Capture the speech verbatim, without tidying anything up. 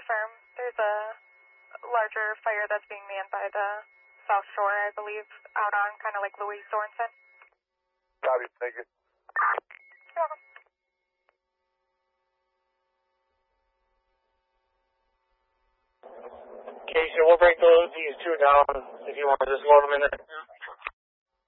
affirm. There's a larger fire that's being manned by the South Shore, I believe, out on kind of like Louis Sorensen. Copy, thank you. You're welcome. Okay, so we'll break those, these two down if you want to just load them in there.